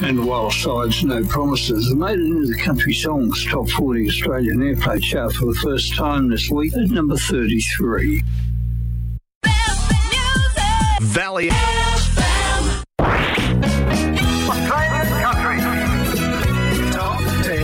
And while Side's No Promises made it into the Country Songs Top 40 Australian Airplay chart for the first time this week at number 33. Valley FM. Australian Country Top 10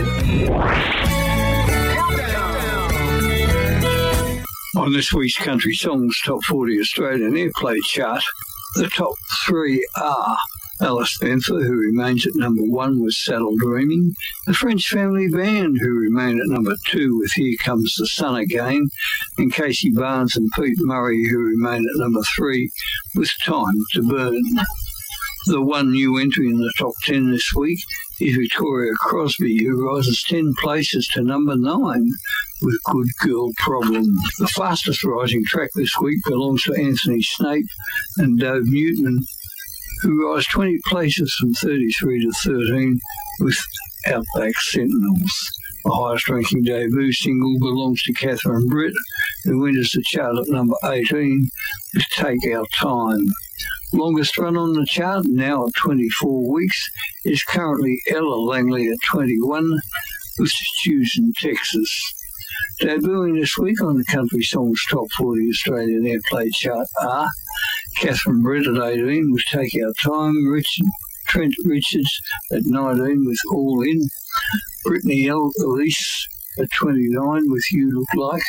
Countdown. On this week's Country Songs Top 40 Australian Airplay chart, the top three are Alice Spencer, who remains at number 1 with Saddle Dreaming, the French Family Band, who remain at number 2 with Here Comes the Sun Again, and Casey Barnes and Pete Murray, who remain at number 3 with Time to Burn. The one new entry in the top 10 this week is Victoria Crosby, who rises 10 places to number 9 with Good Girl Problem. The fastest rising track this week belongs to Anthony Snape and Dove Newton, who rise 20 places from 33 to 13 with Outback Sentinels. The highest ranking debut single belongs to Catherine Britt, who enters the chart at number 18 with Take Our Time. Longest run on the chart, now at 24 weeks, is currently Ella Langley at 21 with Stews in Texas. Debuting this week on the Country Songs Top 40 Australian Airplay chart are Catherine Britt at 18 with Take Our Time, Trent Richards at 19 with All In, Brittany Elise at 29 with You Look Like,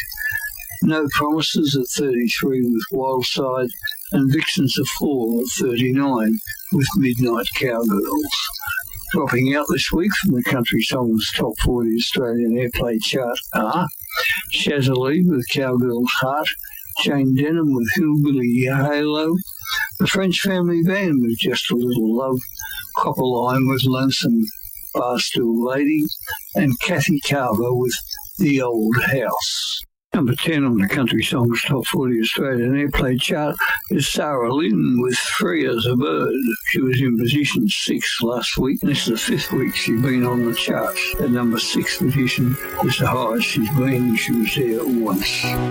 No Promises at 33 with Wild Side, and Vixens of Fall at 39 with Midnight Cowgirls. Dropping out this week from the Country Songs Top 40 Australian Airplay chart are Shazza with Cowgirl's Heart, Jane Denham with Hillbilly Halo, the French Family Band with Just a Little Love, Copperline with Lonesome Barstool Lady, and Kathy Carver with The Old House. Number 10 on the Country Songs Top 40 Australian Airplay chart is Sarah Lynn with Free as a Bird. She was in position 6 last week, and this is the 5th week she's been on the charts. At number 6 position is the highest she's been. She was there once.